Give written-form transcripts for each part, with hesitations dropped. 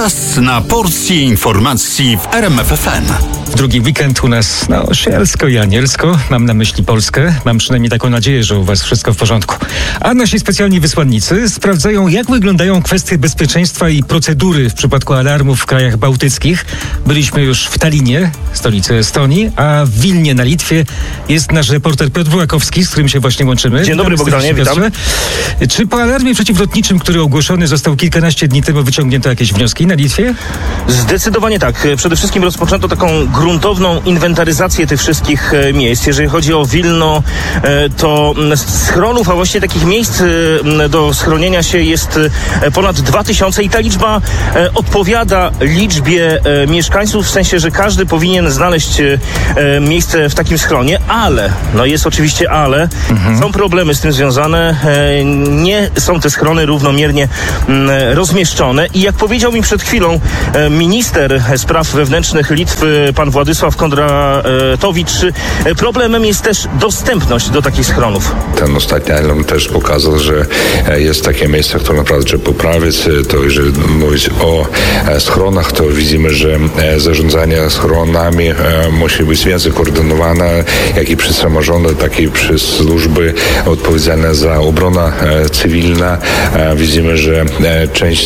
Czas na porcję informacji w RMF FM. W drugi weekend u nas, sielsko i anielsko. Mam na myśli Polskę. Mam przynajmniej taką nadzieję, że u was wszystko w porządku. A nasi specjalni wysłannicy sprawdzają, jak wyglądają kwestie bezpieczeństwa i procedury w przypadku alarmów w krajach bałtyckich. Byliśmy już w Tallinie, stolicy Estonii, a w Wilnie na Litwie jest nasz reporter Piotr Bułakowski, z którym się właśnie łączymy. Dzień dobry, Bogdanie, witam. Czy po alarmie przeciwlotniczym, który ogłoszony został kilkanaście dni temu, wyciągnięto jakieś wnioski na Litwie? Zdecydowanie tak. Przede wszystkim rozpoczęto taką gruntowną inwentaryzację tych wszystkich miejsc. Jeżeli chodzi o Wilno, to schronów, a właściwie takich miejsc do schronienia się jest ponad 2000 i ta liczba odpowiada liczbie mieszkańców, w sensie, że każdy powinien znaleźć miejsce w takim schronie, ale, jest oczywiście ale, są problemy z tym związane, nie są te schrony równomiernie rozmieszczone i jak powiedział mi przed chwilą minister spraw wewnętrznych Litwy, pan Władysław Kondratowicz, problemem jest też dostępność do takich schronów. Ten ostatni alarm też pokazał, że jest takie miejsce, które naprawdę trzeba poprawić. To jeżeli mówić o schronach, to widzimy, że zarządzanie schronami musi być więcej koordynowane, jak i przez samorządy, tak i przez służby odpowiedzialne za obronę cywilną. Widzimy, że część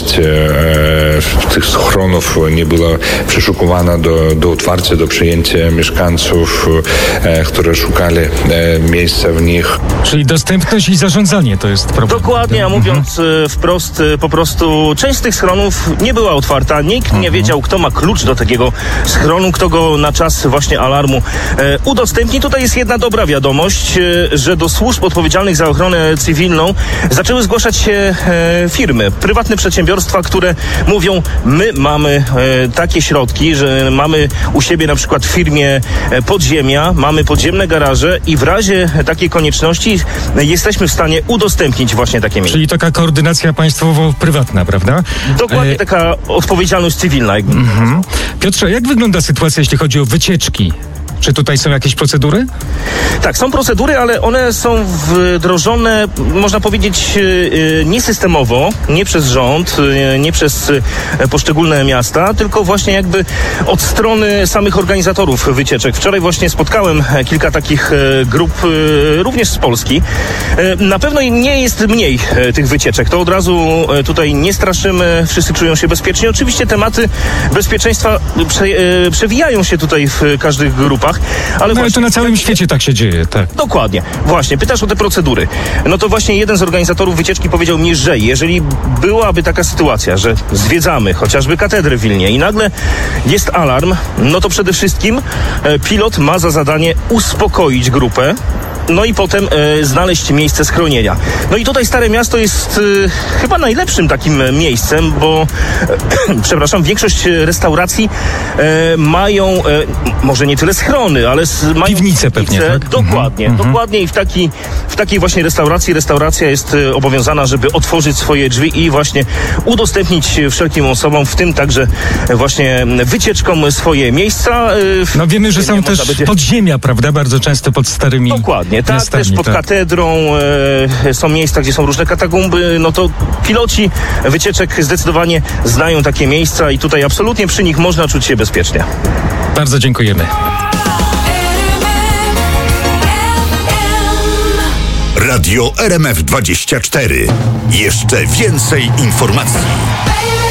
tych schronów nie była przeszukowana do otwarcia, do przyjęcia mieszkańców, które szukali miejsca w nich. Czyli dostępność i zarządzanie to jest problem. Dokładnie, a mówiąc wprost, po prostu część z tych schronów nie była otwarta. Nikt nie wiedział, kto ma klucz do takiego schronu, kto go na czas właśnie alarmu udostępni. Tutaj jest jedna dobra wiadomość, że do służb odpowiedzialnych za ochronę cywilną zaczęły zgłaszać się firmy, prywatne przedsiębiorstwa, które mówią, my mamy takie środki, że mamy u siebie na przykład w firmie podziemia, mamy podziemne garaże i w razie takiej konieczności jesteśmy w stanie udostępnić właśnie takie miejsca. Czyli taka koordynacja państwowo-prywatna, prawda? Dokładnie taka odpowiedzialność cywilna. Piotrze, jak wygląda sytuacja, jeśli chodzi o wycieczki? Czy tutaj są jakieś procedury? Tak, są procedury, ale one są wdrożone, można powiedzieć, niesystemowo, nie przez rząd, nie przez poszczególne miasta, tylko właśnie jakby od strony samych organizatorów wycieczek. Wczoraj właśnie spotkałem kilka takich grup, również z Polski. Na pewno nie jest mniej tych wycieczek. To od razu tutaj nie straszymy, wszyscy czują się bezpiecznie. Oczywiście tematy bezpieczeństwa przewijają się tutaj w każdych grupach. Ale to na całym świecie tak się dzieje, tak. Dokładnie. Właśnie, pytasz o te procedury. To właśnie jeden z organizatorów wycieczki powiedział mi, że jeżeli byłaby taka sytuacja, że zwiedzamy chociażby katedrę w Wilnie i nagle jest alarm, to przede wszystkim pilot ma za zadanie uspokoić grupę, i potem znaleźć miejsce schronienia. I tutaj Stare Miasto jest chyba najlepszym takim miejscem, bo większość restauracji mają może nie tyle schrony, ale mają piwnice pewnie, tak? Dokładnie, dokładnie i w takiej właśnie restauracja jest obowiązana, żeby otworzyć swoje drzwi i właśnie udostępnić wszelkim osobom, w tym także właśnie wycieczkom, swoje miejsca. Wiemy, że są też podziemia, prawda? Bardzo często pod starymi Dokładnie. Tak, miastami, też pod katedrą są miejsca, gdzie są różne katakumby, to piloci wycieczek zdecydowanie znają takie miejsca i tutaj absolutnie przy nich można czuć się bezpiecznie. Bardzo dziękujemy. Radio RMF 24. Jeszcze więcej informacji.